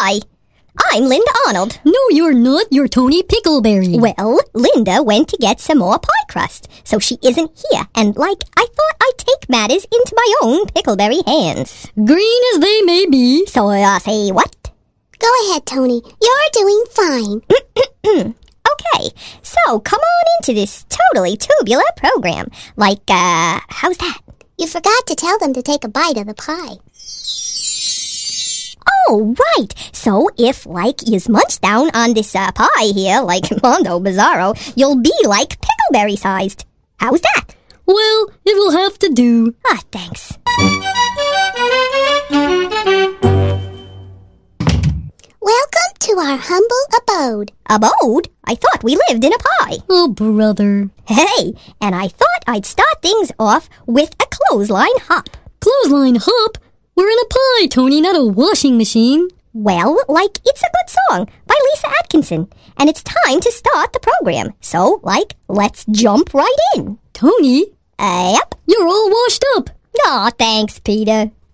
pie. I'm Linda Arnold. No, you're not. You're Tony Pickleberry. Well, Linda went to get some more pie crust, so she isn't here. And I thought I'd take matters into my own Pickleberry hands. Green as they may be. So, say what? Go ahead, Tony. You're doing fine. Okay, so come on into this totally tubular program. How's that? You forgot to tell them to take a bite of the pie. Oh, right. So if, yous munch down on this pie here, like Mondo Bizarro, you'll be like Pickleberry-sized. How's that? Well, it will have to do. Thanks. Welcome to our humble abode. Abode? I thought we lived in a pie. Oh, brother. Hey, and I thought I'd start things off with a clothesline hop. Clothesline hop? We're in a pie, Tony, not a washing machine. Well, it's a good song by Lisa Atkinson, and it's time to start the program. So, let's jump right in. Tony? Yep. You're all washed up. Aw, thanks, Peter.